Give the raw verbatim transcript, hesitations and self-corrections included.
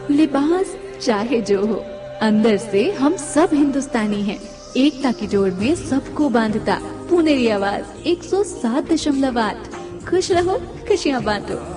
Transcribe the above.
लिबास चाहे जो हो, अंदर से हम सब हिंदुस्तानी हैं। एकता की जोड़ में सबको बांधता पुनेरी आवाज एक सौ सात दशमलव आठ। खुश रहो, खुशियाँ बांटो।